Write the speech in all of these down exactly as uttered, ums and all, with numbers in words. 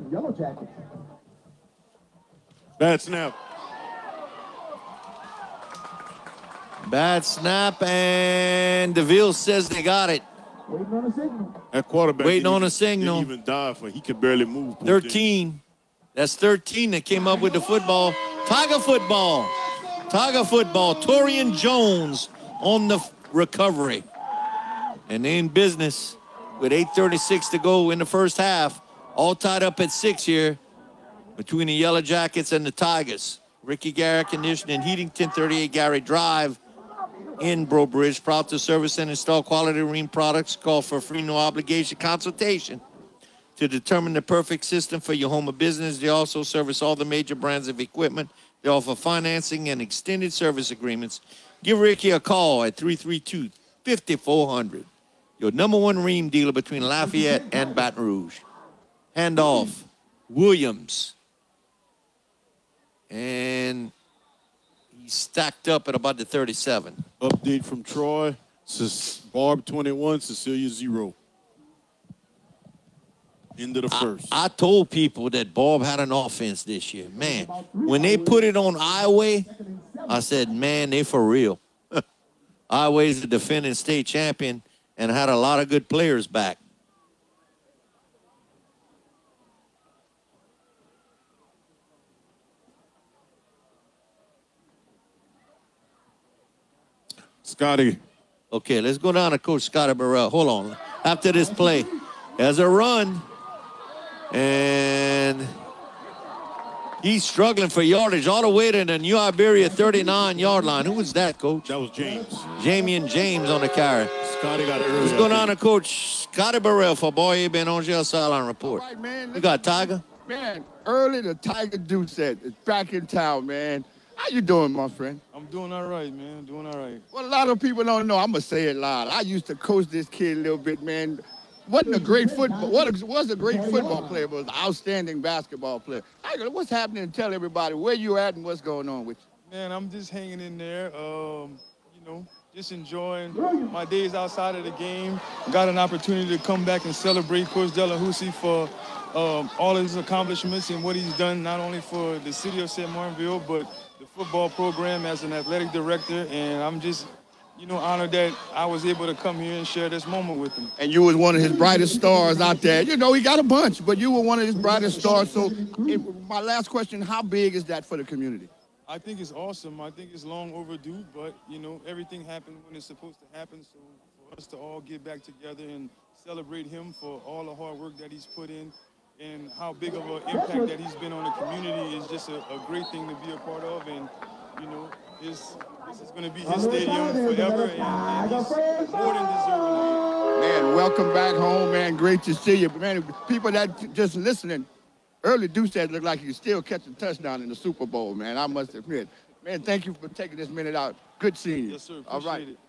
Yellow Jackets. Bad snap. Bad snap, and DeVille says they got it. Waiting on a signal. That quarterback Waiting didn't on even, a signal. Didn't even dive for. He could barely move. thirteen. That's thirteen that came up with the football. Tiger football. Tiger football. Torian Jones on the recovery. And they in business with eight thirty-six to go in the first half. All tied up at six here between the Yellow Jackets and the Tigers. Ricky Garrett Conditioning and Heating, ten thirty-eight Gary Drive in Breaux Bridge. Proud to service and install quality marine products. Call for a free no obligation consultation to determine the perfect system for your home or business. They also service all the major brands of equipment. They offer financing and extended service agreements. Give Ricky a call at three three two, five four zero zero. Your number one ream dealer between Lafayette and Baton Rouge. Handoff, Williams. And he's stacked up at about the thirty-seven. Update from Troy. Barb twenty-one, Cecilia zero. End of the first. I, I told people that Bob had an offense this year. Man, when they put it on Iowa, I said, man, they for real. Iowa is the defending state champion and had a lot of good players back. Scotty. Okay, let's go down to Coach Scotty Burrell. Hold on. After this play, there's a run. And he's struggling for yardage all the way to the New Iberia thirty-nine-yard line. Who was that, Coach? That was James. Jamie and James on the carry. Scotty got it early. Let's go down to Coach Scotty Burrell for Boye Benongel Sideline Report. All right, man. You got Tiger? Man, early the Tiger Doucette is back in town, man. How you doing, my friend? I'm doing all right, man. Doing all right. Well, a lot of people don't know. I'm going to say it loud. I used to coach this kid a little bit, man. Wasn't a great football. What was a great football player, but was an outstanding basketball player. Tiger, what's happening? Tell everybody where you at and what's going on with you. Man, I'm just hanging in there. Um, you know, just enjoying my days outside of the game. Got an opportunity to come back and celebrate Coach Delahousie for um, all his accomplishments and what he's done, not only for the city of Saint Martinville, but the football program as an athletic director. And I'm just, you know, honored that I was able to come here and share this moment with him. And you was one of his brightest stars out there. You know, he got a bunch, but you were one of his brightest stars. So if, my last question, how big is that for the community? I think it's awesome. I think it's long overdue, but, you know, everything happened when it's supposed to happen. So for us to all get back together and celebrate him for all the hard work that he's put in and how big of an impact that he's been on the community is just a, a great thing to be a part of. And, you know, it's, this is going to be his stadium forever, and, and he's more than deserving of it. Man, welcome back home, man. Great to see you. Man, people that just listening, early Doucette looked like you still catching touchdown in the Super Bowl, man. I must admit. Man, thank you for taking this minute out. Good seeing you. Yes, sir. Appreciate All right. it. Yes, sir.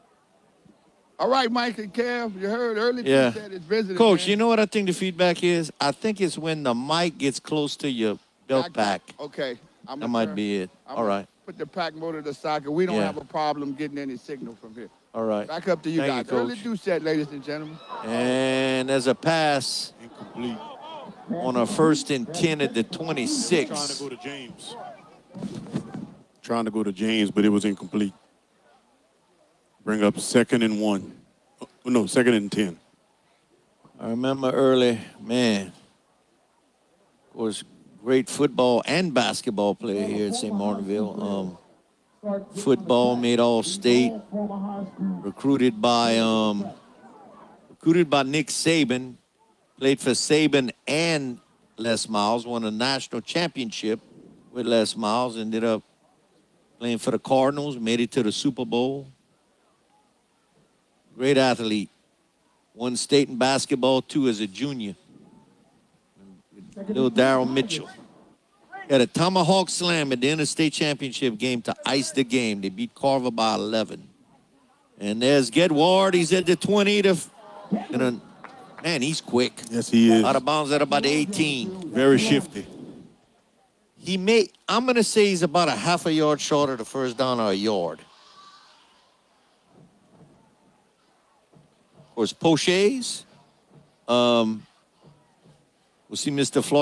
All right, Mike and Kev, you heard early Yeah. Doucette is visiting. Coach, man. you know what I think the feedback is? I think it's when the mic gets close to your belt pack. Okay. I'm That gonna might turn- be it. I'm All gonna right. Put the pack motor to the side, 'cause we don't Yeah. have a problem getting any signal from here. All right. Back up to you Thank guys. you, Early Coach. Doucette, ladies and gentlemen. And there's a pass Incomplete. on a first and ten at the Trying to twenty-six. go to James. Trying to go to James, but it was incomplete. Bring up second and one. Oh, no, second and ten. I remember early, man, was great football and basketball player here at Saint Martinville. Um, football made all state, recruited by um, recruited by Nick Saban, played for Saban and Les Miles, won a national championship with Les Miles, ended up playing for the Cardinals, made it to the Super Bowl. Great athlete. Won state in basketball, too, as a junior. Little Darryl Mitchell. Had a tomahawk slam at the end of the state championship game to ice the game. They beat Carver by eleven. And there's Get Ward. He's at the twenty. To, and a, man, he's quick. Yes, he is. Out of bounds at about the eighteen. Very shifty. He may, I'm going to say he's about a half a yard short of the first down or a yard. Of course, Poches. Um, we'll see Mister Floyd.